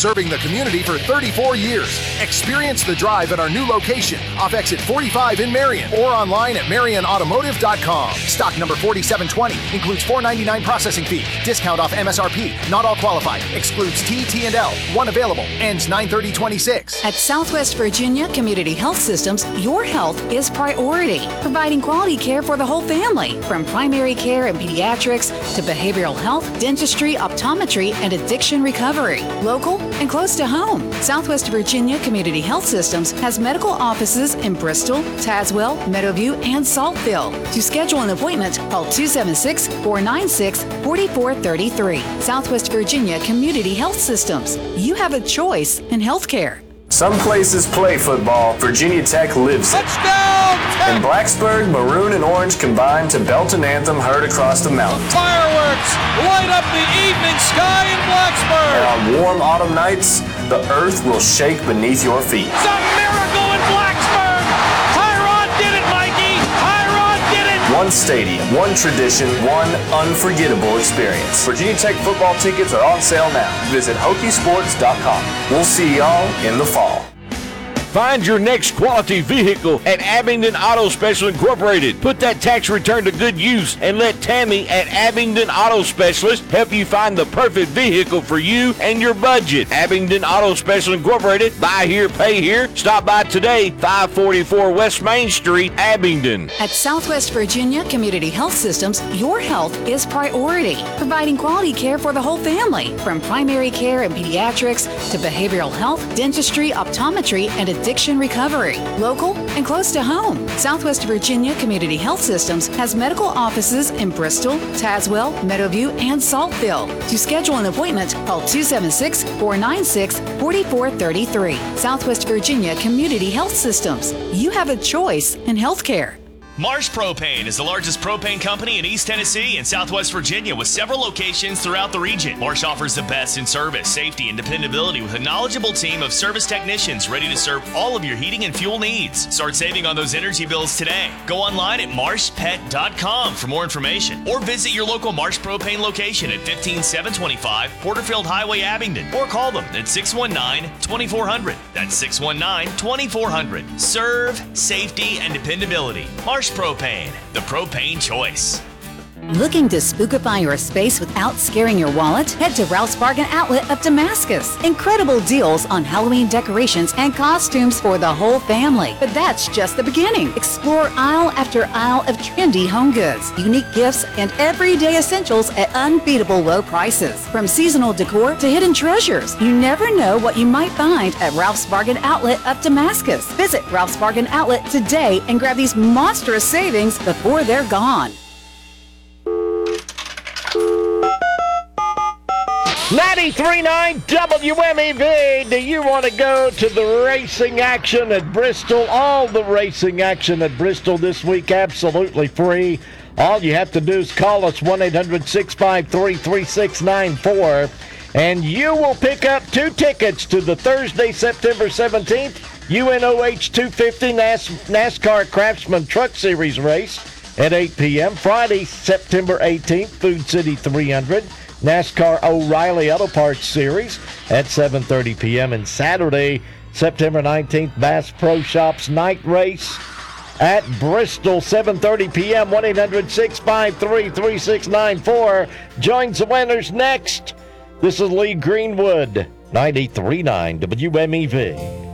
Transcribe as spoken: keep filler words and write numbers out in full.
serving the community for thirty-four years. Experience the drive at our new location off exit forty-five in Marion or online at marion automotive dot com. Stock number forty-seven twenty includes four ninety-nine processing fee. Discount off M S R P. Not all qualified. Excludes T, T, and L. One available. Ends nine thirty twenty-six. At Southwest Virginia Community Health Systems, your health is priority. Providing quality care for the whole family. From primary care and pediatrics to behavioral health, dentistry, optometry, and addiction recovery. Local and close to home. Southwest Virginia Community Health Systems has medical offices in Bristol, Tazewell, Meadowview, and Saltville. To schedule an appointment, call two seven six, four nine six, four four three three. Southwest Virginia Community Health Systems. You have a choice in healthcare. Some places play football. Virginia Tech lives it. Touchdown! In Blacksburg, maroon and orange combine to belt an anthem heard across the mountains. Fireworks light up the evening sky in Blacksburg. And on warm autumn nights, the earth will shake beneath your feet. It's a miracle in Blacksburg. Tyrod did it, Mikey. Tyrod did it. One stadium, one tradition, one unforgettable experience. Virginia Tech football tickets are on sale now. Visit Hokie Sports dot com. We'll see y'all in the fall. Find your next quality vehicle at Abingdon Auto Special Incorporated. Put that tax return to good use and let Tammy at Abingdon Auto Specialist help you find the perfect vehicle for you and your budget. Abingdon Auto Special Incorporated. Buy here, pay here. Stop by today, five forty-four West Main Street, Abingdon. At Southwest Virginia Community Health Systems, your health is priority. Providing quality care for the whole family. From primary care and pediatrics to behavioral health, dentistry, optometry, and addiction recovery. Local and close to home. Southwest Virginia Community Health Systems has medical offices in Bristol, Tazewell, Meadowview, and Saltville. To schedule an appointment, call two seven six, four nine six, four four three three. Southwest Virginia Community Health Systems. You have a choice in healthcare. Marsh Propane is the largest propane company in East Tennessee and Southwest Virginia with several locations throughout the region. Marsh offers the best in service, safety, and dependability with a knowledgeable team of service technicians ready to serve all of your heating and fuel needs. Start saving on those energy bills today. Go online at marsh pet dot com for more information or visit your local Marsh Propane location at fifteen seven twenty-five Porterfield Highway, Abingdon, or call them at six one nine, two four zero zero. That's six one nine, two four zero zero. Serve, safety, and dependability. Marsh Propane, the propane choice. Looking to spookify your space without scaring your wallet? Head to Ralph's Bargain Outlet of Damascus. Incredible deals on Halloween decorations and costumes for the whole family. But that's just the beginning. Explore aisle after aisle of trendy home goods, unique gifts, and everyday essentials at unbeatable low prices. From seasonal decor to hidden treasures, you never know what you might find at Ralph's Bargain Outlet of Damascus. Visit Ralph's Bargain Outlet today and grab these monstrous savings before they're gone. ninety-three point nine W M E V. Do you want to go to the racing action at Bristol? All the racing action at Bristol this week absolutely free. All you have to do is call us one eight hundred, six five three, three six nine four and you will pick up two tickets to the Thursday, September seventeenth U N O H two fifty NAS- NASCAR Craftsman Truck Series race at eight p.m. Friday, September eighteenth, Food City three hundred NASCAR O'Reilly Auto Parts Series at seven thirty p.m. and Saturday, September nineteenth, Bass Pro Shops Night Race at Bristol, seven thirty p.m. one eight hundred, six five three, three six nine four joins the winners next. This is Lee Greenwood, ninety-three point nine W M E V.